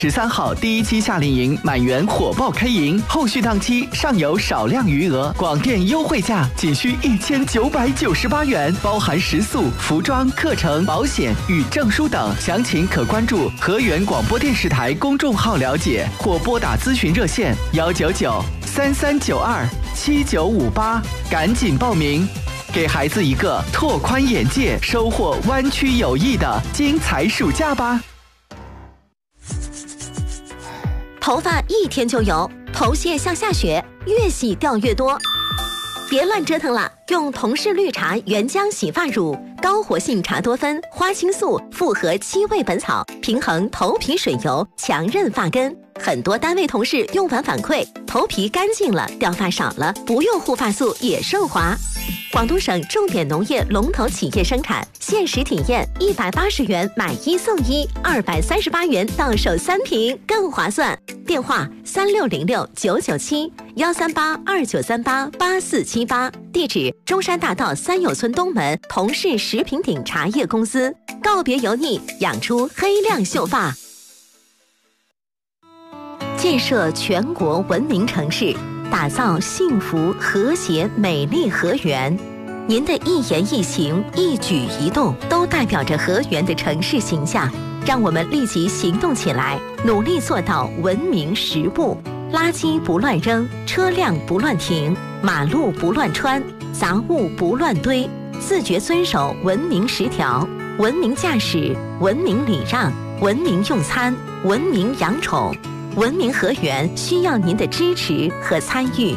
13号第一期夏令营满员火爆开营，后续档期尚有少量余额，广电优惠价仅需1998元，包含食宿、服装、课程、保险与证书等。详情可关注河源广播电视台公众号了解，或拨打咨询热线199-3392-7958，赶紧报名，给孩子一个拓宽眼界、收获湾区友谊的精彩暑假吧。 头发一天就油，头屑像下雪，越洗掉越多。别乱折腾了，用同氏绿茶原浆洗发乳，高活性茶多酚、花青素复合7味本草，平衡头皮水油，强韧发根。很多单位同事用完反馈，头皮干净了，掉发少了，不用护发素也顺滑。广东省重点农业龙头企业生产，限时体验180元买1送1，238元到手3瓶，更划算。电话3606-997，13829388478，地址中山大道三友村东门同氏食品鼎茶叶公司。告别油腻，养出黑亮秀发。建设全国文明城市，打造幸福和谐美丽河源。您的一言一行、一举一动都代表着河源的城市形象。让我们立即行动起来，努力做到文明10不：垃圾不乱扔，车辆不乱停，马路不乱穿，杂物不乱堆，自觉遵守文明10条，文明驾驶，文明礼让，文明用餐，文明养宠。文明河源需要您的支持和参与。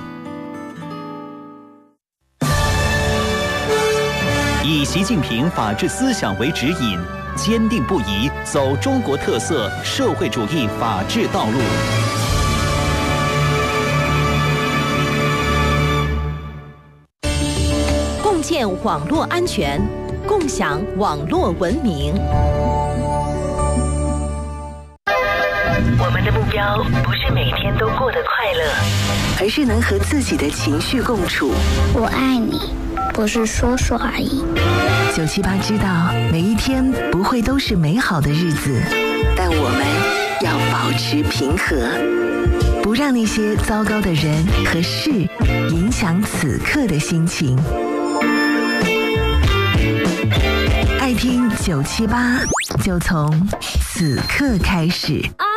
以习近平法治思想为指引，坚定不移走中国特色社会主义法治道路。 共建网络安全，共享网络文明。 我们的目标不是每天都过得快乐， 而是能和自己的情绪共处。 我爱你，不是说说而已。 978知道每一天不会都是美好的日子，但我们要保持平和，不让那些糟糕的人和事影响此刻的心情。爱听978，就从此刻开始。